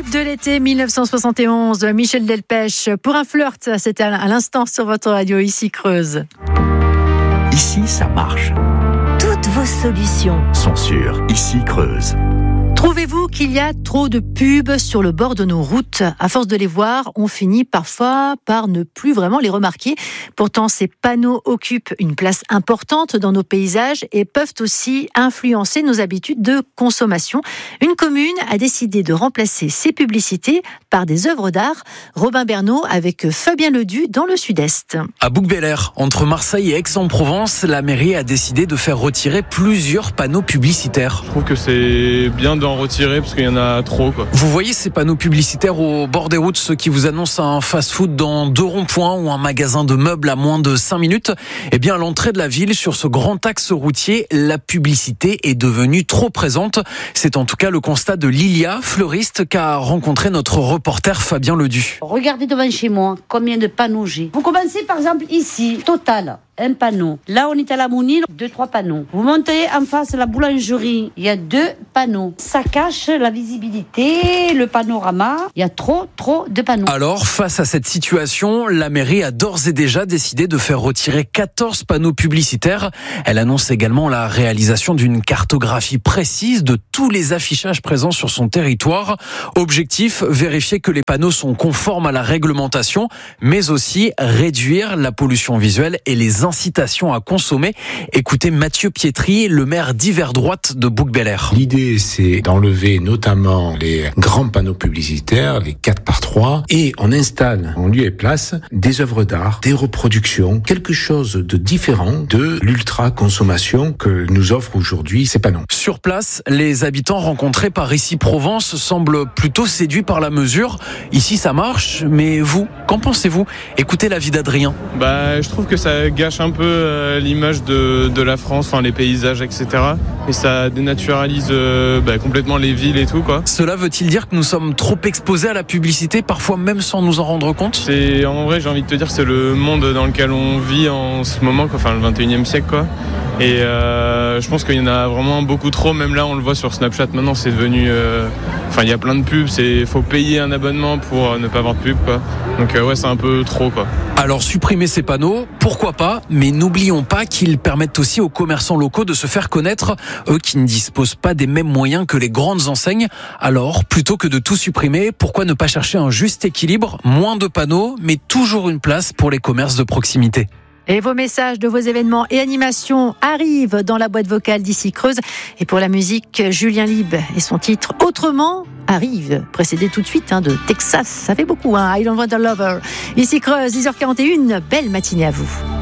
de l'été 1971, Michel Delpech. Pour un flirt, c'était à l'instant sur votre radio, ici Creuse. Ici, ça marche. Toutes vos solutions Sont sur Ici Creuse. Trouvez-vous qu'il y a trop de pubs sur le bord de nos routes ? À force de les voir, on finit parfois par ne plus vraiment les remarquer. Pourtant, ces panneaux occupent une place importante dans nos paysages et peuvent aussi influencer nos habitudes de consommation. Une commune a décidé de remplacer ces publicités par des œuvres d'art. Robin Bernot avec Fabien Ledu dans le Sud-Est. À Bouc-Bel-Air, entre Marseille et Aix-en-Provence, la mairie a décidé de faire retirer plusieurs panneaux publicitaires. Je trouve que c'est bien d'en retirer parce qu'il y en a trop, quoi. Vous voyez ces panneaux publicitaires au bord des routes, ceux qui vous annoncent un fast-food dans 2 ronds-points ou un magasin de meubles à moins de 5 minutes ? Eh bien, à l'entrée de la ville, sur ce grand axe routier, la publicité est devenue trop présente. C'est en tout cas le constat de Lilia, fleuriste, qu'a rencontré notre reporter Fabien Ledu. Regardez devant chez moi combien de panneaux j'ai. Vous commencez par exemple ici, Total. Un panneau. Là, on est à la Mounine, 2-3 panneaux. Vous montez en face de la boulangerie, il y a 2 panneaux. Ça cache la visibilité, le panorama. Il y a trop de panneaux. Alors, face à cette situation, la mairie a d'ores et déjà décidé de faire retirer 14 panneaux publicitaires. Elle annonce également la réalisation d'une cartographie précise de tous les affichages présents sur son territoire. Objectif, vérifier que les panneaux sont conformes à la réglementation, mais aussi réduire la pollution visuelle et les incitations à consommer. Écoutez Mathieu Pietri, le maire d'hiver droite de Bouc-Bel-Air. L'idée, c'est d'enlever notamment les grands panneaux publicitaires, les 4x3, et on installe en lieu et place des œuvres d'art, des reproductions, quelque chose de différent de l'ultra-consommation que nous offrent aujourd'hui ces panneaux. Sur place, les habitants rencontrés par Ici Provence semblent plutôt séduits par la mesure. Ici, ça marche, mais vous, qu'en pensez-vous ? Écoutez l'avis d'Adrien. Je trouve que ça gâche un peu l'image de la France, enfin les paysages, etc. Et ça dénaturalise complètement les villes et tout, quoi. Cela veut-il dire que nous sommes trop exposés à la publicité, parfois même sans nous en rendre compte ? En vrai, j'ai envie de te dire, c'est le monde dans lequel on vit en ce moment, quoi. Enfin le 21e siècle, quoi. Et je pense qu'il y en a vraiment beaucoup trop. Même là, on le voit sur Snapchat. Maintenant, c'est devenu... il y a plein de pubs. Faut payer un abonnement pour ne pas avoir de pub, quoi. Donc c'est un peu trop, quoi. Alors supprimer ces panneaux, pourquoi pas, mais n'oublions pas qu'ils permettent aussi aux commerçants locaux de se faire connaître, eux qui ne disposent pas des mêmes moyens que les grandes enseignes. Alors, plutôt que de tout supprimer, pourquoi ne pas chercher un juste équilibre, moins de panneaux, mais toujours une place pour les commerces de proximité. Et vos messages de vos événements et animations arrivent dans la boîte vocale d'Ici Creuse. Et pour la musique, Julien Lieb et son titre Autrement arrive, précédé tout de suite de Texas. Ça fait beaucoup, I Don't Want a Lover. Ici Creuse, 10h41, belle matinée à vous.